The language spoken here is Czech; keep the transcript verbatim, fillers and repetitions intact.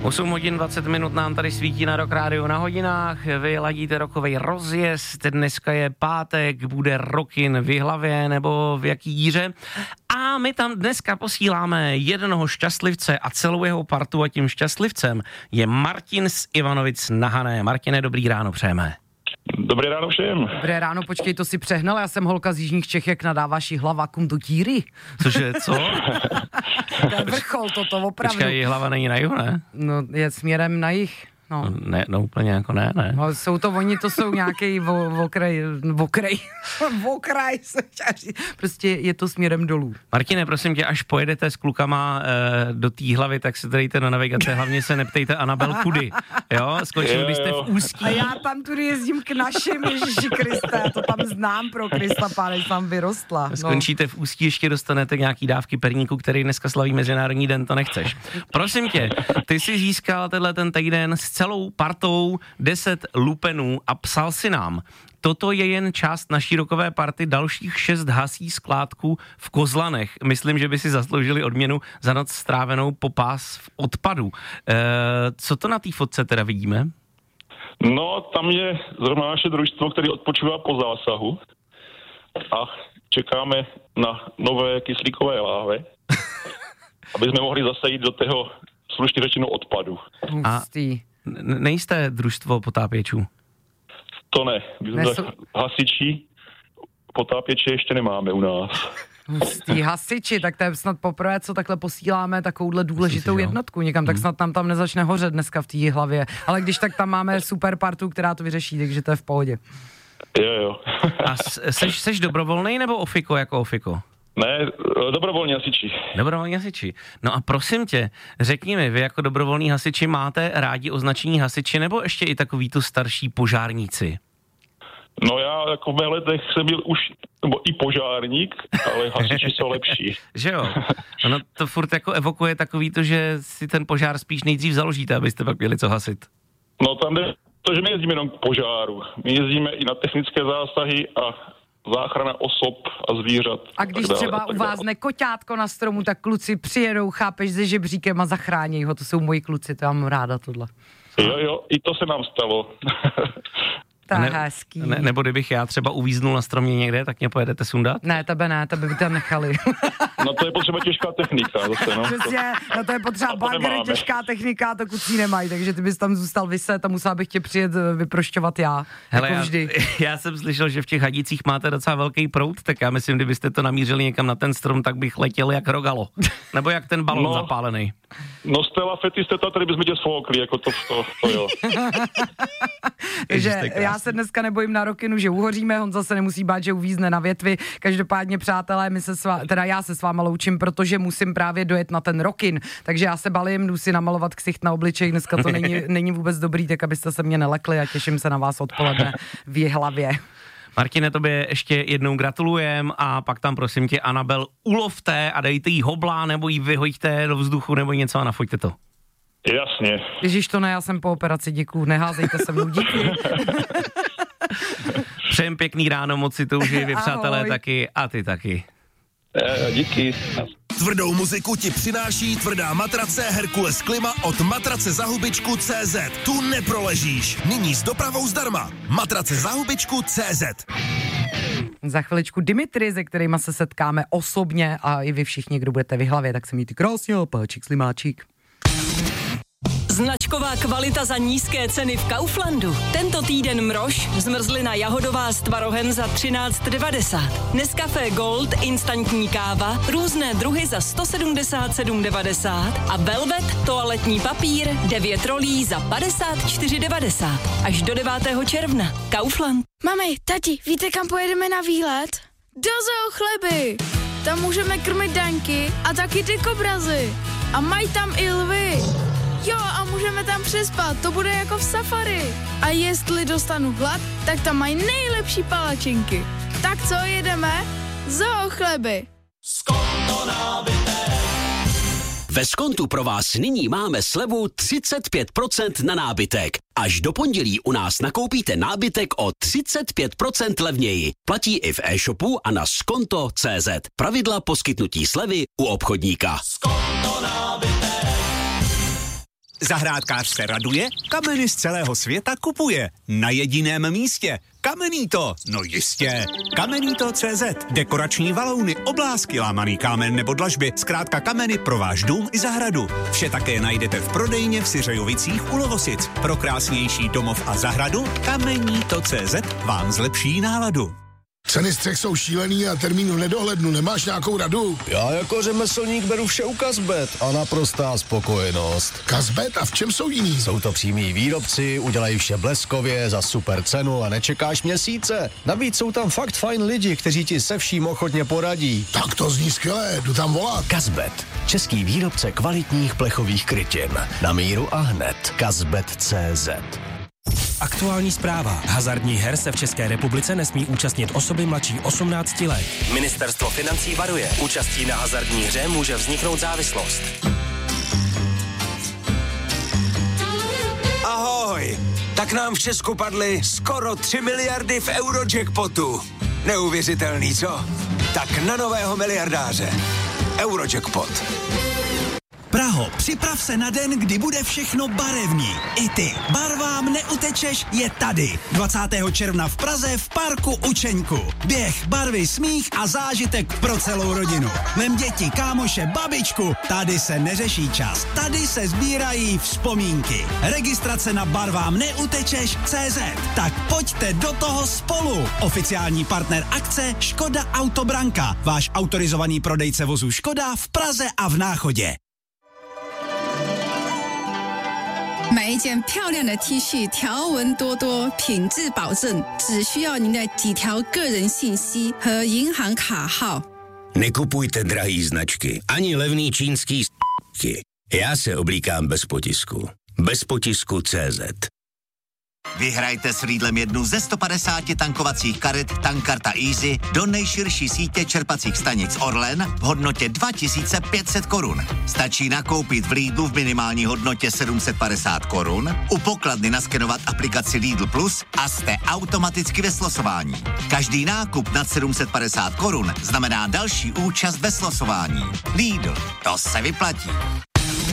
osm hodin dvacet minut nám tady svítí na Rock Radio na hodinách, vy ladíte rockovej rozjezd, dneska je pátek, bude rockin v Jihlavě nebo v jaký jíře a my tam dneska posíláme jednoho šťastlivce a celou jeho partu a tím šťastlivcem je Martin z Ivanovic na Hané. Martine, dobrý ráno přejeme. Dobré ráno všem. Dobré ráno, počkej, to si přehnal, já jsem holka z jižních Čech, jak nadáváš Jihlavakum do tíry. Cože, co? To je vrchol toto, opravdu. Počkej, Jihlava není na jihu, ne? No, je směrem na jih. No. No, ne, no úplně jako ne, ne. No, jsou to oni, to jsou nějaký okraj, okraj, okraj, prostě je to směrem dolů. Martine, prosím tě, až pojedete s klukama e, do té hlavy, tak se dejte na navigace, hlavně se neptejte Anabel kudy, jo? Skončili byste v Ústí. A já tam tudy jezdím k našim, Ježíši Kriste, já to tam znám pro Krista, páne, jsem vyrostla. No. Skončíte v Ústí, ještě dostanete nějaký dávky perníku, který dneska slaví Mezinárodní den, to nechceš. Prosím tě, ty jsi získal tenhle ten týden s celou partou deset lupenů a psal si nám: toto je jen část naší rockové party, dalších šest hasí skládku v Kozlanech. Myslím, že by si zasloužili odměnu za noc strávenou po pás v odpadu. E, co to na té fotce teda vidíme? No, tam je zrovna naše družstvo, které odpočívá po zásahu a čekáme na nové kyslíkové láhve, aby jsme mohli zase jít do toho slušně řečeno odpadu. A nejste družstvo potápěčů? To ne. My jsme Nesu... hasiči, potápěče ještě nemáme u nás. Hustý hasiči, tak to je snad poprvé, co takhle posíláme takovouhle důležitou si, jednotku někam, tak snad tam tam nezačne hořet dneska v té hlavě. Ale když tak tam máme super partu, která to vyřeší, takže to je v pohodě. Jo, jo. A seš, seš dobrovolnej nebo ofiko jako ofiko? Ne, dobrovolní hasiči. Dobrovolní hasiči. No a prosím tě, řekni mi, vy jako dobrovolní hasiči máte rádi označení hasiči nebo ještě i takový tu starší požárníci? No já jako v mých letech jsem byl už, nebo i požárník, ale hasiči jsou lepší. Že jo? Ono to furt jako evokuje takový to, že si ten požár spíš nejdřív založíte, abyste pak měli co hasit. No tam jde to, že my jezdíme jenom k požáru. My jezdíme i na technické zásahy a záchrana osob a zvířat. A když dále, třeba uvázne koťátko na stromu, tak kluci přijedou, chápeš, se žebříkem a zachrání ho. To jsou moji kluci, to já mám ráda tohle. Jo, jo, i to se nám stalo. To je hezký. Ne, nebo kdybych já třeba uvíznul na stromě někde, tak mě pojedete sundat? Ne, tebe ne, tebe by tam nechali. No to je potřeba těžká technika zase, no. Přesně, no to je potřeba bagry, těžká technika, to kucí nemají, takže ty bys tam zůstal vyset a musela bych tě přijet vyprošťovat já. Hele, jako vždy. Já, já jsem slyšel, že v těch hadících máte docela velký proud, tak já myslím, kdybyste to namířili někam na ten strom, tak bych letěl jak rogalo. Nebo jak ten balon no, zapálený. No Stella Fetisteta, tady bychom tě sfoukli, jako to, to, to jo. Takže já se dneska nebojím na Rockinu, že uhoříme, Honza se nemusí bát, že uvízne na větvi. Každopádně, přátelé, my se svá, teda já se s váma loučím, protože musím právě dojet na ten Rockin, takže já se balím, jdu si namalovat ksicht na obličej, dneska to není, není vůbec dobrý, tak abyste se mě nelekli a těším se na vás odpoledne v Jihlavě. Martine, tobě ještě jednou gratulujem a pak tam prosím tě Anabel ulovte a dejte jí hobla nebo jí vyhoďte do vzduchu nebo něco a nafoďte to. Jasně. Ježíš, to ne, já jsem po operaci, děkuju, neházejte se mnou, díky. Přejem pěkný ráno, moc si to užij, vy přátelé taky a ty taky. E, díky. Tvrdou muziku ti přináší tvrdá matrace Herkules Klima od matrace za hubičku tečka cé zet. Tu neproležíš. Nyní s dopravou zdarma. Matrace za hubičku tečka cé zet. Za chviličku Dimitri, se kterýma se setkáme osobně a i vy všichni, kdo budete v Jihlavě, tak se mějte krásně, páčik, slimáčik. Značková kvalita za nízké ceny v Kauflandu. Tento týden mrož, zmrzlina jahodová s tvarohem za třináct devadesát. Nescafé Gold, instantní káva, různé druhy za sto sedmdesát sedm devadesát a Velvet, toaletní papír, devět rolí za padesát čtyři devadesát. Až do devátého června. Kaufland. Mami, tati, víte, kam pojedeme na výlet? Do Zoo Chleby. Tam můžeme krmit daňky a taky ty kobrazy. A mají tam i lvy. Jo, a můžeme tam přespat, to bude jako v safari. A jestli dostanu hlad, tak tam mají nejlepší palačinky. Tak co, jedeme? Zoo Chleby. Skonto nábité. Ve Skontu pro vás nyní máme slevu třicet pět procent na nábytek. Až do pondělí u nás nakoupíte nábytek o třicet pět procent levněji. Platí i v e-shopu a na skonto tečka cé zet. Pravidla poskytnutí slevy u obchodníka. Skonto nábytek. Zahrádkář se raduje, kameny z celého světa kupuje. Na jediném místě. Kamenito, no jistě. Kamenito tečka cé zet. Dekorační valouny, oblásky, lámaný kámen nebo dlažby. Zkrátka kameny pro váš dům i zahradu. Vše také najdete v prodejně v Syřejovicích u Lovosic. Pro krásnější domov a zahradu Kamenito tečka cé zet vám zlepší náladu. Ceny střech jsou šílený a termín v nedohlednu. Nemáš nějakou radu? Já jako řemeslník beru vše u Kazbet a naprostá spokojenost. Kazbet? A v čem jsou jiný? Jsou to přímí výrobci, udělají vše bleskově, za super cenu a nečekáš měsíce. Navíc jsou tam fakt fajn lidi, kteří ti se vším ochotně poradí. Tak to zní skvěle, jdu tam volat. Kazbet, český výrobce kvalitních plechových krytin. Na míru a hned. Kazbet tečka cé zet. Aktuální zpráva. Hazardních her se v České republice nesmí účastnit osoby mladší osmnácti let. Ministerstvo financí varuje. Účastí na hazardní hře může vzniknout závislost. Ahoj! Tak nám v Česku padly skoro tři miliardy v Eurojackpotu. Neuvěřitelný, co? Tak na nového miliardáře. Eurojackpot. Praho, připrav se na den, kdy bude všechno barevný. I ty. Barvám neutečeš je tady. dvacátého června v Praze v parku Učeňku. Běh, barvy, smích a zážitek pro celou rodinu. Vem děti, kámoše, babičku. Tady se neřeší čas. Tady se sbírají vzpomínky. Registrace na barvám neutečeš tečka cé zet. Tak pojďte do toho spolu. Oficiální partner akce Škoda Autobranka. Váš autorizovaný prodejce vozů Škoda v Praze a v Náchodě. 买一件漂亮的 T 恤，条纹多多，品质保证，只需要您的几条个人信息和银行卡号。 Nekupujte drahý značky, ani levný čínský s***ky. Já se oblíkám bez potisku. Bez potisku tečka cé zet. Vyhrajte s Lidlem jednu ze sto padesáti tankovacích karet Tankarta Easy do nejširší sítě čerpacích stanic Orlen v hodnotě dva tisíce pět set korun. Stačí nakoupit v Lidlu v minimální hodnotě sedm set padesát korun, u pokladny naskenovat aplikaci Lidl Plus a jste automaticky ve slosování. Každý nákup nad sedm set padesát korun znamená další účast ve slosování. Lidl, to se vyplatí.